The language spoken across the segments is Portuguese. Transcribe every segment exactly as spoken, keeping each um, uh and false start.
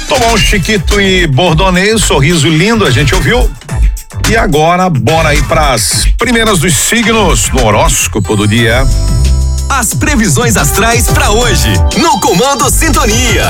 Tomou um Chiquito e Bordonês, sorriso lindo, a gente ouviu. E agora, bora aí pras primeiras dos signos no horóscopo do dia. As previsões astrais para hoje, no Comando Sintonia.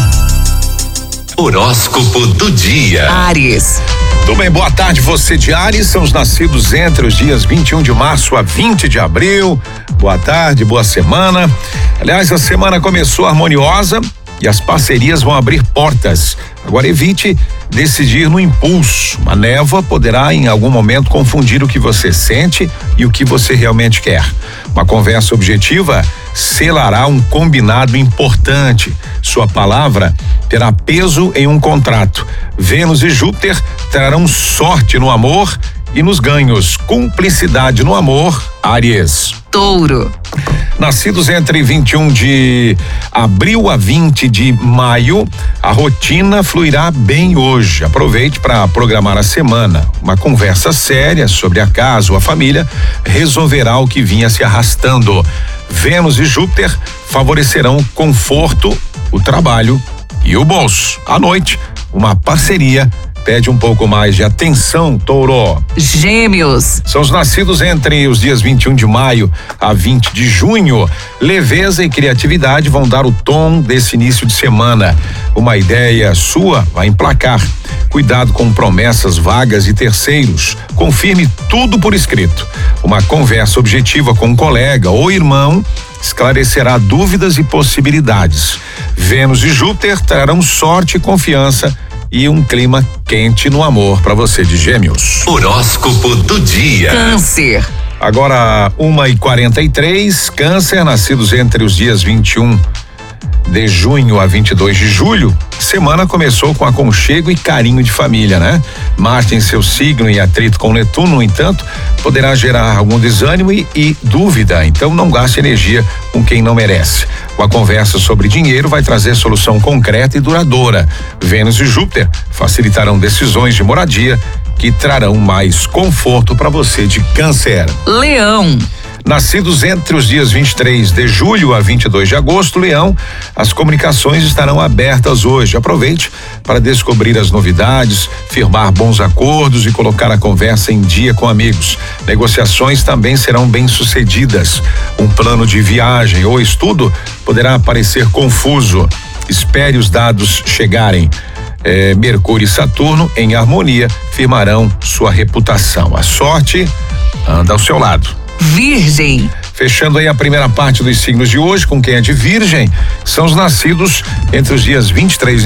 Horóscopo do dia. Áries. Tudo bem, boa tarde, você de Áries, são os nascidos entre os dias vinte e um de março a vinte de abril. Boa tarde, boa semana. Aliás, a semana começou harmoniosa e as parcerias vão abrir portas. Agora evite decidir no impulso. Uma névoa poderá em algum momento confundir o que você sente e o que você realmente quer. Uma conversa objetiva selará um combinado importante. Sua palavra terá peso em um contrato. Vênus e Júpiter trarão sorte no amor e nos ganhos. Cumplicidade no amor, Áries. Touro. Nascidos entre vinte e um de abril a vinte de maio, a rotina fluirá bem hoje. Aproveite para programar a semana. Uma conversa séria sobre a casa ou a família resolverá o que vinha se arrastando. Vênus e Júpiter favorecerão o conforto, o trabalho e o bolso. À noite, uma parceria pede um pouco mais de atenção, Touro. Gêmeos. São os nascidos entre os dias vinte e um de maio a vinte de junho. Leveza e criatividade vão dar o tom desse início de semana. Uma ideia sua vai emplacar. Cuidado com promessas vagas e terceiros. Confirme tudo por escrito. Uma conversa objetiva com um colega ou irmão esclarecerá dúvidas e possibilidades. Vênus e Júpiter trarão sorte e confiança e um clima quente no amor para você de Gêmeos. Horóscopo do dia. Câncer. Agora, uma e quarenta e três, Câncer, nascidos entre os dias vinte e um de junho a vinte e dois de julho. Semana começou com aconchego e carinho de família, né? Marte em seu signo em atrito com Netuno, no entanto, poderá gerar algum desânimo e, e dúvida, então não gaste energia com quem não merece. Uma conversa sobre dinheiro vai trazer solução concreta e duradoura. Vênus e Júpiter facilitarão decisões de moradia que trarão mais conforto para você de Câncer. Leão. Nascidos entre os dias vinte e três de julho a vinte e dois de agosto, Leão, as comunicações estarão abertas hoje. Aproveite para descobrir as novidades, firmar bons acordos e colocar a conversa em dia com amigos. Negociações também serão bem-sucedidas. Um plano de viagem ou estudo poderá parecer confuso. Espere os dados chegarem. É, Mercúrio e Saturno, em harmonia, firmarão sua reputação. A sorte anda ao seu lado. Virgem. Fechando aí a primeira parte dos signos de hoje, com quem é de Virgem, são os nascidos entre os dias vinte e três